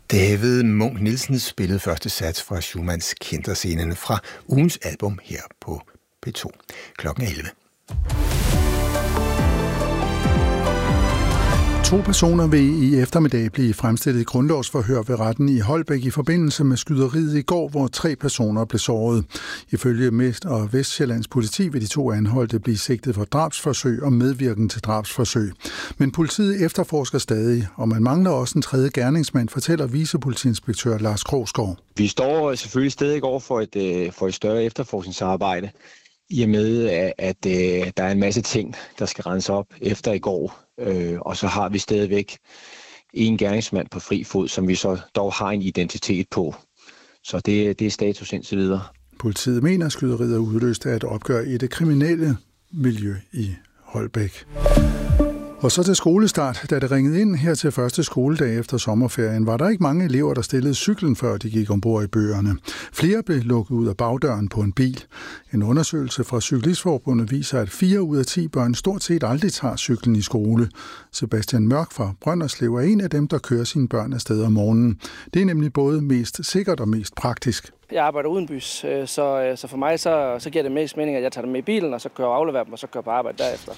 David Munch Nielsen spillede første sats fra Schumanns Kinderscenen fra ugens album her på P2. Klokken 11. 2 personer vil i eftermiddag blive fremstillet i grundlovsforhør ved retten i Holbæk i forbindelse med skyderiet i går, hvor 3 personer blev såret. Ifølge Midt- og Vestsjællands politi vil de 2 anholdte blive sigtet for drabsforsøg og medvirken til drabsforsøg. Men politiet efterforsker stadig, og man mangler også en tredje gerningsmand, fortæller vicepolitiinspektør Lars Krogsgaard. Vi står selvfølgelig stadig over for et større efterforskningsarbejde, i og med, at der er en masse ting, der skal rense op efter i går. Og så har vi stadigvæk en gerningsmand på fri fod, som vi så dog har en identitet på. Så det er status indtil videre. Politiet mener, at skyderiet er udløst af et opgør i det kriminelle miljø i Holbæk. Og så til skolestart. Da det ringede ind her til første skoledag efter sommerferien, var der ikke mange elever, der stillede cyklen, før de gik ombord i bøgerne. Flere blev lukket ud af bagdøren på en bil. En undersøgelse fra Cyklistforbundet viser, at 4 ud af 10 børn stort set aldrig tager cyklen i skole. Sebastian Mørk fra Brønderslev er en af dem, der kører sine børn afsted om morgenen. Det er nemlig både mest sikkert og mest praktisk. Jeg arbejder udenbys, så for mig så giver det mest mening, at jeg tager dem med i bilen, og så kører og afleverer dem, og så kører på arbejde derefter.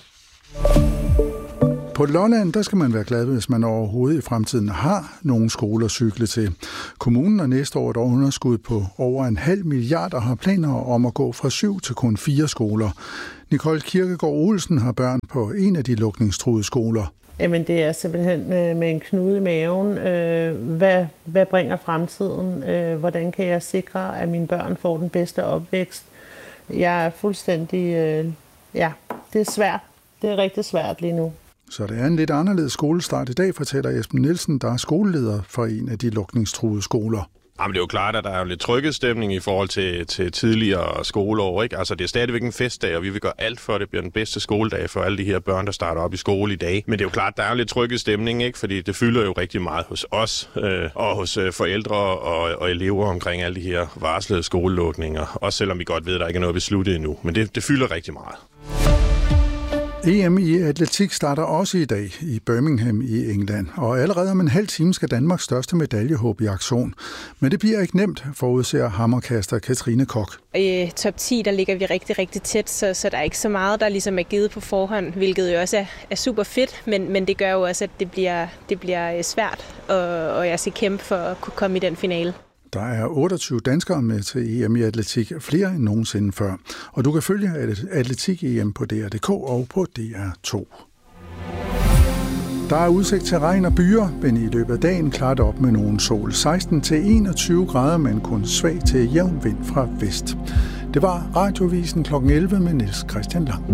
På Lolland, der skal man være glad, hvis man overhovedet i fremtiden har nogle skoler at cykle til. Kommunen har næste år et underskud på over 0,5 milliard og har planer om at gå fra 7 til kun 4 skoler. Nicole Kirkegaard Olsen har børn på en af de lukningstruede skoler. Jamen det er simpelthen med en knude i maven. Hvad bringer fremtiden? Hvordan kan jeg sikre, at mine børn får den bedste opvækst? Jeg er fuldstændig... det er svært. Det er rigtig svært lige nu. Så det er en lidt anderledes skolestart i dag, fortæller Esben Nielsen, der er skoleleder for en af de lukningstruede skoler. Jamen, det er jo klart, at der er jo lidt trykkestemning i forhold til tidligere skoleår, ikke? Altså, det er stadigvæk en festdag, og vi vil gøre alt for, at det bliver den bedste skoledag for alle de her børn, der starter op i skole i dag. Men det er jo klart, der er jo lidt trykkestemning, ikke? Fordi det fylder jo rigtig meget hos os og hos forældre og elever omkring alle de her varslede skolelukninger. Også selvom vi godt ved, at der ikke er noget besluttet endnu. Men det fylder rigtig meget. EM i atletik starter også i dag i Birmingham i England, og allerede om en halv time skal Danmarks største medaljehåb i aktion. Men det bliver ikke nemt, forudser hammerkaster Katrine Koch. I top 10 der ligger vi rigtig, rigtig tæt, så der er ikke så meget, der ligesom er givet på forhånd, hvilket jo også er super fedt, men det gør jo også, at det bliver svært, og jeg skal kæmpe for at kunne komme i den finale. Der er 28 danskere med til EM i atletik, flere end nogensinde før. Og du kan følge Atletik-EM på DR.dk og på DR2. Der er udsigt til regn og byer, men i løbet af dagen klart op med nogen sol. 16-21 grader, men kun svag til jævn vind fra vest. Det var Radiovisen kl. 11 med Niels Christian Lang.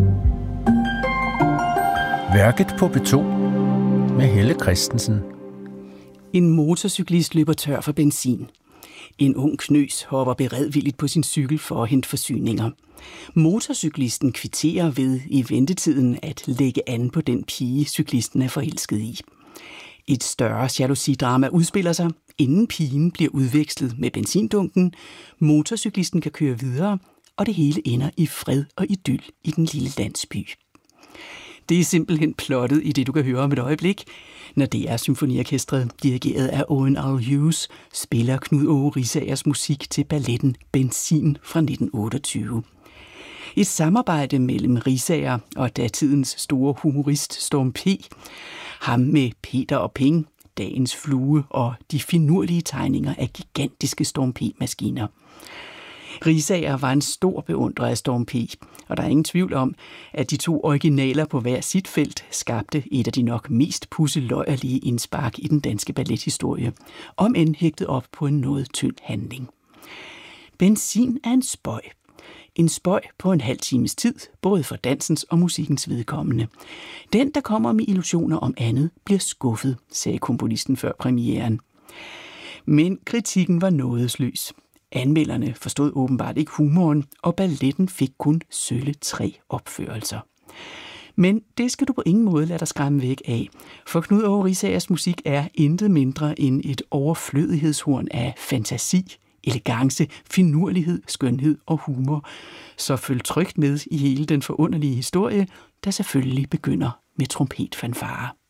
Værket på P2 med Helle Christensen. En motorcyklist løber tør for benzin. En ung knøs hopper beredvilligt på sin cykel for at hente forsyninger. Motorcyklisten kvitterer ved i ventetiden at lægge an på den pige, cyklisten er forelsket i. Et større jalousidrama udspiller sig, inden pigen bliver udvekslet med benzindunken. Motorcyklisten kan køre videre, og det hele ender i fred og idyl i den lille landsby. Det er simpelthen plottet i det, du kan høre om et øjeblik, når DR Symfoniorkestret, dirigeret af Owen R. Hughes, spiller Knud Aage Risagers musik til balletten Benzin fra 1928. Et samarbejde mellem Risager og datidens store humorist Storm P., ham med Peter og Ping, Dagens Flue og de finurlige tegninger af gigantiske Storm P-maskiner. Risager var en stor beundrer af Storm P., og der er ingen tvivl om, at de 2 originaler på hver sit felt skabte et af de nok mest pusseløjerlige indspark i den danske ballethistorie, om end hægtet op på en noget tynd handling. Benzin er en spøg. En spøg på en halv times tid, både for dansens og musikkens vedkommende. Den, der kommer med illusioner om andet, bliver skuffet, sagde komponisten før premieren. Men kritikken var nådesløs. Anmelderne forstod åbenbart ikke humoren, og balletten fik kun sølle 3 opførelser. Men det skal du på ingen måde lade dig skræmme væk af, for Knud Aage Risagers musik er intet mindre end et overflødighedshorn af fantasi, elegance, finurlighed, skønhed og humor. Så følg trygt med i hele den forunderlige historie, der selvfølgelig begynder med trompetfanfare.